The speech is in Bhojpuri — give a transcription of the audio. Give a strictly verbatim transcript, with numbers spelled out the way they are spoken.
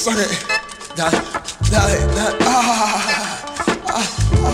suck it. Dale, dale, dale. Ah, ah, ah.